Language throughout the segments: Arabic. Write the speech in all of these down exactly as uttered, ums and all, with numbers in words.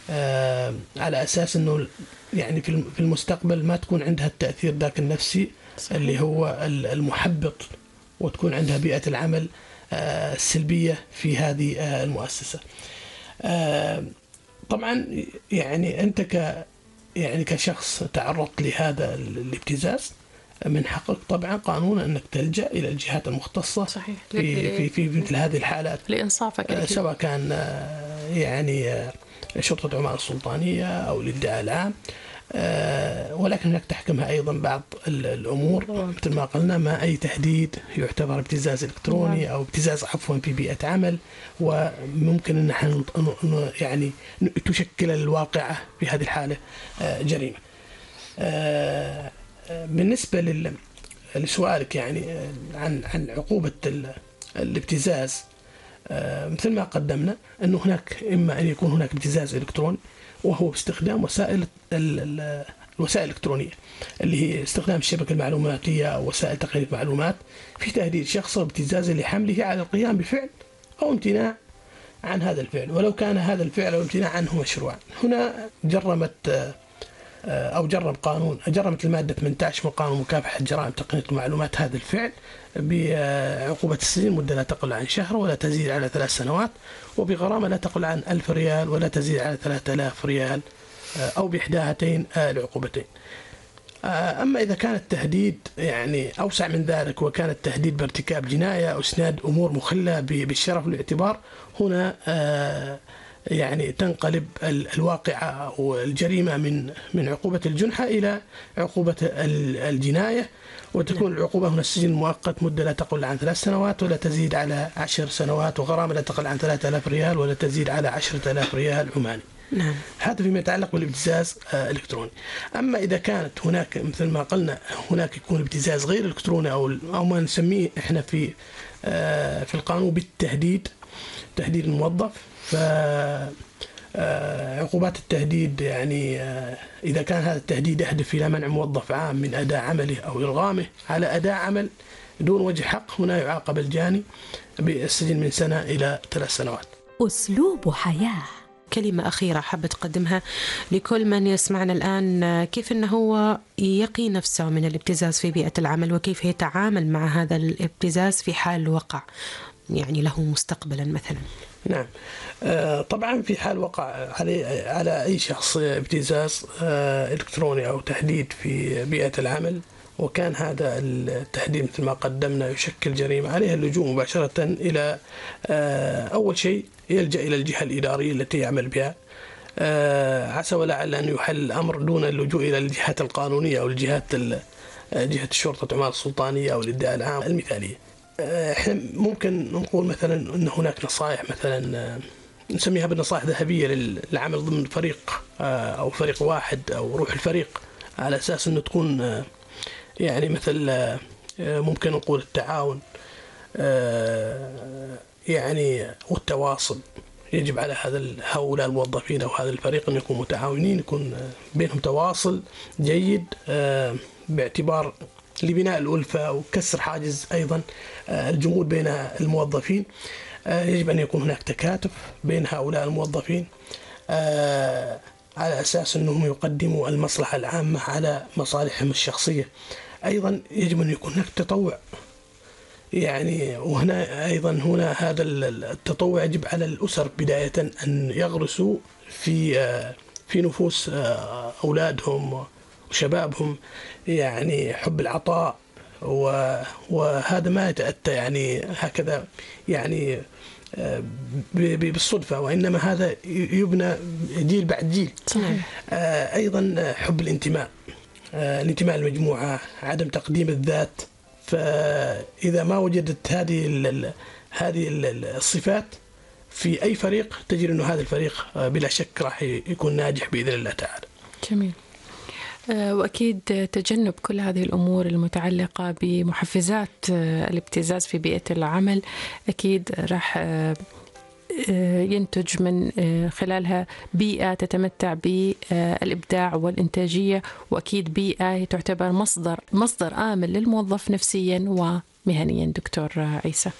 على أساس أنه يعني في المستقبل ما تكون عندها التأثير ذاك النفسي صحيح. اللي هو المحبط، وتكون عندها بيئة العمل السلبية في هذه المؤسسة. طبعا يعني أنت ك يعني كشخص تعرضت لهذا الابتزاز، من حقك طبعا قانونا أنك تلجأ إلى الجهات المختصة صحيح. في في في مثل هذه الحالات لإنصافك، سواء كان يعني شرطة عمان السلطانية أو الإدعاء العام، ولكن هناك تحكمها أيضا بعض الأمور مثل ما قلنا، ما أي تهديد يعتبر ابتزاز إلكتروني أو ابتزاز عفوا في بيئة عمل، وممكن أن نحن يعني تشكل الواقعة في هذه الحالة جريمة. بالنسبة لسؤالك يعني عن عن عقوبة الابتزاز، مثل ما قدمنا أنه هناك إما أن يكون هناك ابتزاز إلكتروني وهو باستخدام وسائل الوسائل الإلكترونية اللي هي استخدام الشبكة المعلوماتية أو وسائل تقنية المعلومات في تهديد شخص وابتزازه لحمله على القيام بفعل أو امتناع عن هذا الفعل، ولو كان هذا الفعل أو امتناع عنه مشروعا. هنا جرمت أو جرم قانون جرمت المادة ثمانية عشر من قانون مكافحة جرائم تقنية المعلومات هذا الفعل بعقوبة السجن مدة لا تقل عن شهر ولا تزيد على ثلاث سنوات، وبغرامة لا تقل عن ألف ريال ولا تزيد على ثلاثة آلاف ريال، أو بإحدى هاتين العقوبتين. أما إذا كان التهديد يعني أوسع من ذلك وكان التهديد بارتكاب جناية أو إسناد أمور مخلة بالشرف والاعتبار، هنا يعني تنقلب الواقعة والجريمة من من عقوبة الجنحة إلى عقوبة الجناية، وتكون العقوبة هنا السجن المؤقت مدة لا تقل عن ثلاث سنوات ولا تزيد على عشر سنوات، وغرامة لا تقل عن ثلاثة آلاف ريال ولا تزيد على عشرة آلاف ريال عماني. نعم. هذا فيما يتعلق بالابتزاز الإلكتروني. أما إذا كانت هناك مثل ما قلنا هناك يكون ابتزاز غير إلكتروني أو أو ما نسميه إحنا في في القانون بالتهديد، تهديد الموظف، فعقوبات التهديد يعني إذا كان هذا التهديد يهدف إلى منع موظف عام من أداء عمله أو إرغامه على أداء عمل دون وجه حق، هنا يعاقب الجاني بالسجن من سنة إلى ثلاث سنوات. أسلوب حياة. كلمة أخيرة حابة تقدمها لكل من يسمعنا الآن، كيف أنه هو يقي نفسه من الابتزاز في بيئة العمل، وكيف يتعامل مع هذا الابتزاز في حال وقع يعني له مستقبلا مثلا؟ نعم، طبعا في حال وقع على على أي شخص ابتزاز إلكتروني أو تهديد في بيئة العمل، وكان هذا التهديد مثل ما قدمنا يشكل جريمة، عليه اللجوء مباشرة إلى أول شيء يلجأ إلى الجهة الإدارية التي يعمل بها، عسى ولعل أن يحل الأمر دون اللجوء إلى الجهات القانونية أو الجهات جهة الشرطة عمان السلطانية أو الإدعاء العام المثالية. احنا ممكن نقول مثلا ان هناك نصائح مثلا نسميها بالنصائح ذهبيه للعمل ضمن فريق او فريق واحد او روح الفريق، على اساس انه تكون يعني مثل ممكن نقول التعاون يعني والتواصل. يجب على هذا هؤلاء الموظفين او هذا الفريق ان يكونوا متعاونين، يكون بينهم تواصل جيد باعتبار لبناء الألفة وكسر حاجز أيضا الجمود بين الموظفين. يجب أن يكون هناك تكاتف بين هؤلاء الموظفين على أساس أنهم يقدموا المصلحة العامة على مصالحهم الشخصية. أيضا يجب أن يكون هناك تطوع، يعني وهنا أيضا هنا هذا التطوع يجب على الأسر بداية أن يغرسوا في في نفوس أولادهم وشبابهم يعني حب العطاء، وهذا ما يتأتى يعني هكذا يعني بالصدفة، وإنما هذا يبنى جيل بعد جيل. أيضا حب الانتماء، الانتماء للمجموعة، عدم تقديم الذات. فإذا ما وجدت هذه هذه الصفات في أي فريق تجد أنه هذا الفريق بلا شك راح يكون ناجح بإذن الله تعالى. جميل. وأكيد تجنب كل هذه الأمور المتعلقة بمحفزات الابتزاز في بيئة العمل أكيد راح ينتج من خلالها بيئة تتمتع بالإبداع والإنتاجية، وأكيد بيئة تعتبر مصدر مصدر آمن للموظف نفسيا ومهنيا. دكتور عيسى.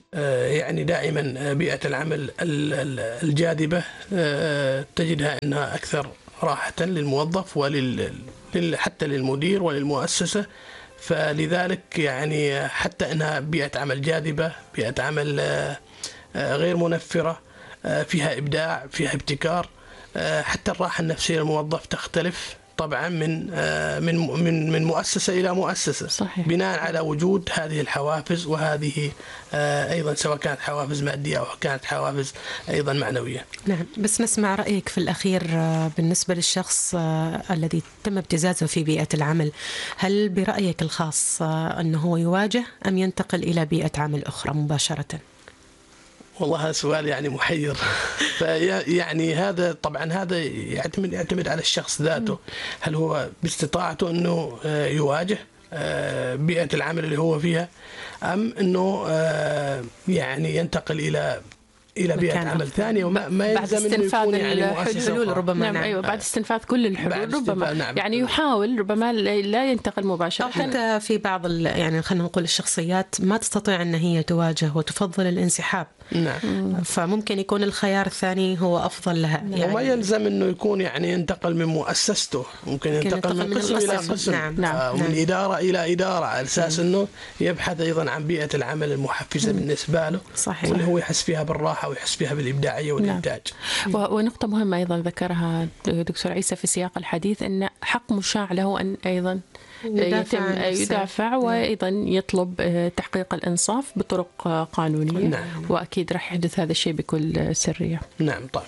يعني دائما بيئة العمل الجاذبة تجدها أنها أكثر راحة للموظف ولل حتى للمدير وللمؤسسة. فلذلك يعني حتى أنها بيئة عمل جاذبة، بيئة عمل غير منفرة، فيها إبداع، فيها ابتكار، حتى الراحة النفسية للموظف تختلف طبعا من من من من مؤسسة إلى مؤسسة. صحيح. بناء على وجود هذه الحوافز، وهذه أيضا سواء كانت حوافز مادية أو كانت حوافز أيضا معنوية. نعم، بس نسمع رأيك في الأخير بالنسبة للشخص الذي تم ابتزازه في بيئة العمل. هل برأيك الخاص أنه هو يواجه أم ينتقل إلى بيئة عمل أخرى مباشرة؟ والله هذا سؤال يعني محير. فيعني هذا طبعا هذا يعتمد يعتمد على الشخص ذاته، هل هو باستطاعته انه يواجه بيئة العمل اللي هو فيها، ام انه يعني ينتقل الى الى بيئة عمل ثانية وما ما يلزم انه يكون يعني الحلول ربما. نعم, نعم ايوه بعد استنفاذ كل الحلول ربما. نعم. يعني يحاول ربما لا ينتقل مباشرة. أو حتى في بعض يعني خلينا نقول الشخصيات ما تستطيع ان هي تواجه وتفضل الانسحاب. نعم. فممكن يكون الخيار الثاني هو أفضل لها. يعني وما يلزم إنه يكون يعني ينتقل من مؤسسته، ممكن ينتقل من قسم إلى قسم. نعم. نعم. ومن نعم. إدارة إلى إدارة، على أساس إنه يبحث أيضا عن بيئة العمل المحفزة بالنسبة له. صحيح. واللي هو يحس فيها بالراحة ويحس فيها بالإبداعية والإنتاج. نعم. ونقطة مهمة أيضا ذكرها دكتور عيسى في سياق الحديث، أن حق مشاع له أن أيضا يتم يدافع وأيضا يطلب تحقيق الإنصاف بطرق قانونية. نعم. وأكيد راح يحدث هذا الشيء بكل سرية. نعم طيب.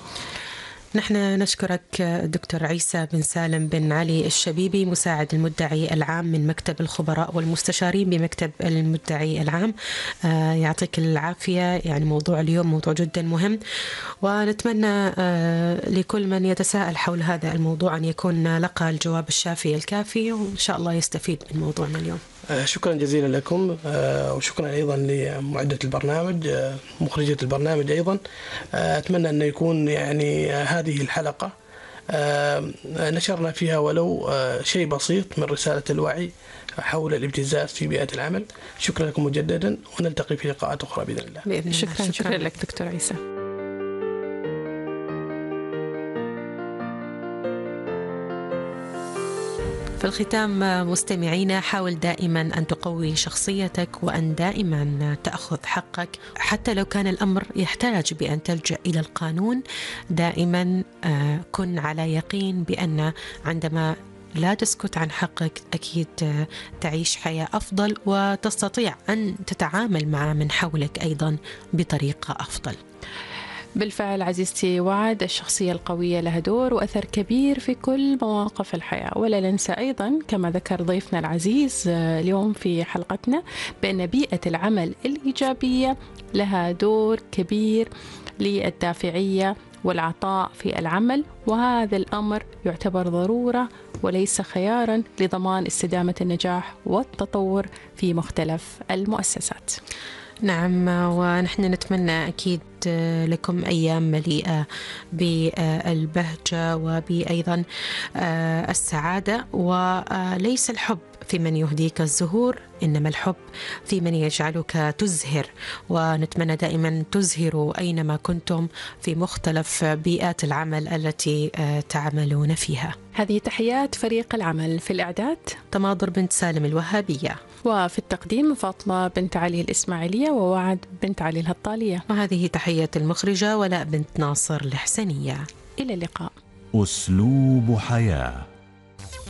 نحن نشكرك دكتور عيسى بن سالم بن علي الشبيبي، مساعد المدعي العام من مكتب الخبراء والمستشارين بمكتب المدعي العام. آه يعطيك العافية. يعني موضوع اليوم موضوع جدا مهم، ونتمنى آه لكل من يتساءل حول هذا الموضوع أن يكون لقى الجواب الشافي الكافي، وإن شاء الله يستفيد من موضوعنا اليوم. شكرا جزيلا لكم، وشكرا أيضا لمعدة البرنامج، مخرجة البرنامج أيضا. أتمنى أن يكون يعني هذه الحلقة نشرنا فيها ولو شيء بسيط من رسالة الوعي حول الابتزاز في بيئة العمل. شكرا لكم مجددا، ونلتقي في لقاءات أخرى بإذن الله. بإذن الله. شكرا, شكرا, شكرا لك دكتور عيسى. في الختام مستمعينا، حاول دائما أن تقوي شخصيتك، وأن دائما تأخذ حقك حتى لو كان الأمر يحتاج بأن تلجأ إلى القانون. دائما كن على يقين بأن عندما لا تسكت عن حقك أكيد تعيش حياة أفضل، وتستطيع أن تتعامل مع من حولك أيضا بطريقة أفضل. بالفعل عزيزتي وعد، الشخصية القوية لها دور وأثر كبير في كل مواقف الحياة. ولا ننسى أيضا كما ذكر ضيفنا العزيز اليوم في حلقتنا بأن بيئة العمل الإيجابية لها دور كبير للدافعية والعطاء في العمل، وهذا الأمر يعتبر ضرورة وليس خيارا لضمان استدامة النجاح والتطور في مختلف المؤسسات. نعم، ونحن نتمنى أكيد لكم أيام مليئة بالبهجة وبأيضا السعادة. وليس الحب في من يهديك الزهور، إنما الحب في من يجعلك تزهر. ونتمنى دائما تزهروا أينما كنتم في مختلف بيئات العمل التي تعملون فيها. هذه تحيات فريق العمل. في الإعداد تماضر بنت سالم الوهابية، وفي التقديم فاطمة بنت علي الإسماعيلية، ووعد بنت علي الهطالية. وهذه تحية المخرجة ولاء بنت ناصر الحسنية. إلى اللقاء. أسلوب حياة.